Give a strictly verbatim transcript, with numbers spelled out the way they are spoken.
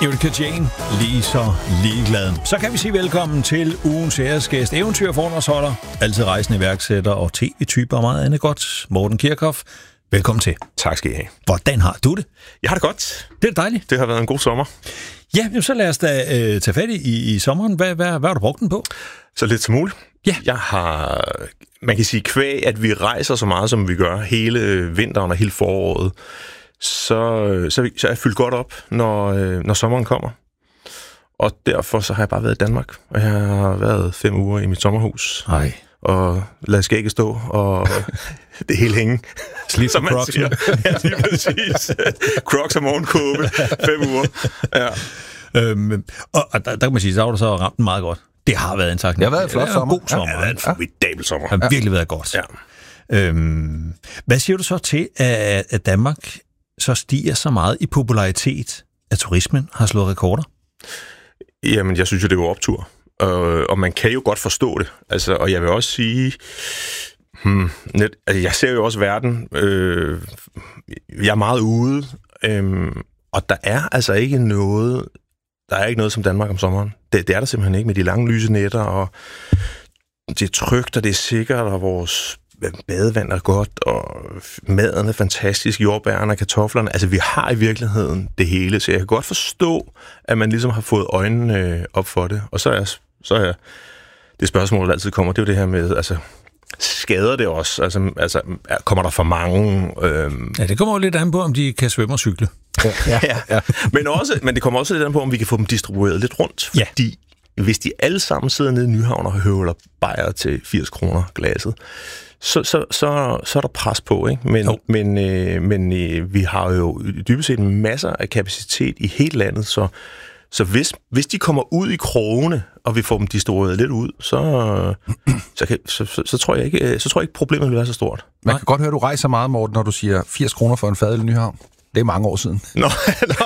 Erika Jane, lige så ligeglad. Så kan vi sige velkommen til ugens æresgæst, eventyrforedragsholder, altid rejsende iværksætter og tv-typer og meget andet godt, Morten Kirchhoff. Velkommen til. Tak skal I have. Hvordan har du det? Jeg har det godt. Det er dejligt. Det har været en god sommer. Ja, så lad os da øh, tage fat i, i sommeren. Hvad, hvad, hvad har du brugt den på? Så lidt som muligt. Ja. Jeg har, man kan sige, kvæg, at vi rejser så meget, som vi gør hele vinteren og hele foråret, så, så, så er jeg fyldt godt op, når, når sommeren kommer. Og derfor så har jeg bare været i Danmark, og jeg har været fem uger i mit sommerhus. Nej. Og lad skægget stå, og det hele hænge. Slip for Crocs. Ja, lige præcis. Crocs og morgenkåbe. Fem uger. Ja. Øhm, og, og der, der kan man sige, så har du så ramt den meget godt. Det har været en tak. Det har været en flot sommer. En god sommer. Ja, det har været en formidabel sommer. Det har virkelig været godt. Ja. Øhm, hvad siger du så til, at, at Danmark så stiger så meget i popularitet, at turismen har slået rekorder? Jamen, jeg synes jo, det er jo optur. Og, og man kan jo godt forstå det. Altså, og jeg vil også sige, hmm, net, altså, jeg ser jo også verden. Øh, jeg er meget ude, øh, og der er altså ikke noget, der er ikke noget som Danmark om sommeren. Det, det er der simpelthen ikke med de lange lyse nætter, og det er trygt, og det er sikkert, og vores badevand er godt, og maden er fantastisk, jordbærne og kartoflerne. Altså, vi har i virkeligheden det hele, så jeg kan godt forstå, at man ligesom har fået øjnene op for det. Og så er, så er det spørgsmål, der altid kommer, det er jo det her med, altså, skader det også? Altså, altså kommer der for mange? Øhm... Ja, det kommer jo lidt an på, om de kan svømme og cykle. Ja, ja, ja. Men, også, men det kommer også lidt an på, om vi kan få dem distribueret lidt rundt, fordi ja. Hvis de alle sammen sidder nede i Nyhavn og høvler bajer til firs kroner glaset, Så, så, så, så er der pres på, ikke? Men, oh. men, øh, men øh, vi har jo dybest set masser af kapacitet i hele landet, så, så hvis, hvis de kommer ud i krogene, og vi får dem distribueret lidt ud, så, så, kan, så, så, så, tror jeg ikke, så tror jeg ikke, problemet vil være så stort. Man kan godt høre, at du rejser meget, Morten, når du siger firs kroner for en fadøl i Nyhavn. Det er mange år siden. Nå, nå